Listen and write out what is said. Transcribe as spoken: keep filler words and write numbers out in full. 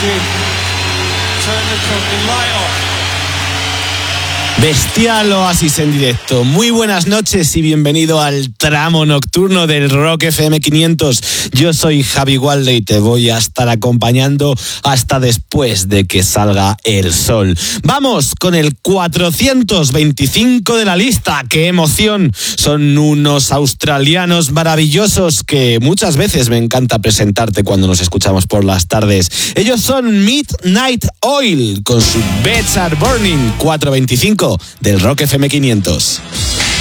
Bestial Oasis en directo. Muy buenas noches y bienvenido al tramo nocturno del Rock F M quinientos. Yo soy Javi Walde y te voy a estar acompañando hasta después de que salga el sol. Vamos con el cuatrocientos veinticinco de la lista. ¡Qué emoción! Son unos australianos maravillosos que muchas veces me encanta presentarte cuando nos escuchamos por las tardes. Ellos son Midnight Oil con su Beds Are Burning. Cuatrocientos veinticinco del Rock F M quinientos.